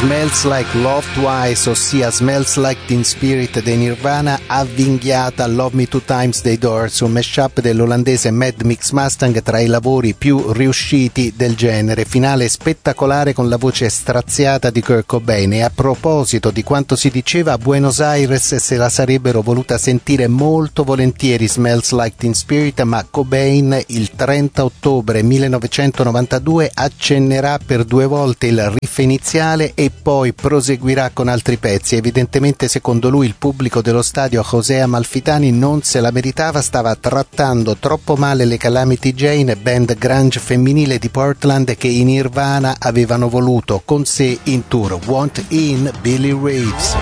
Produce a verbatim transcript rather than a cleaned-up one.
Smells Like Love Twice, ossia Smells Like Teen Spirit dei Nirvana, avvinghiata Love Me Two Times dei Doors, un mashup dell'olandese Mad Mix Mustang tra i lavori più riusciti del genere. Finale spettacolare con la voce straziata di Kurt Cobain. E a proposito di quanto si diceva, a Buenos Aires se la sarebbero voluta sentire molto volentieri Smells Like Teen Spirit, ma Cobain il trenta ottobre millenovecentonovantadue accennerà per due volte il riff iniziale e poi proseguirà con altri pezzi. Evidentemente, secondo lui, il pubblico dello stadio José Amalfitani non se la meritava, stava trattando troppo male le Calamity Jane, band grunge femminile di Portland che i Nirvana avevano voluto con sé in tour. Want In, Billy Reeves.